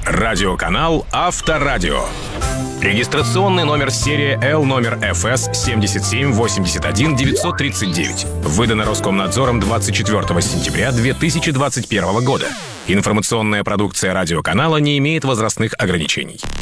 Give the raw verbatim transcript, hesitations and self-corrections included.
Радиоканал Авторадио. Регистрационный номер серии Л номер эф эс семьдесят семь восемьдесят один девятьсот тридцать девять. Выдано Роскомнадзором двадцать четвёртого сентября две тысячи двадцать первого года. Информационная продукция радиоканала не имеет возрастных ограничений.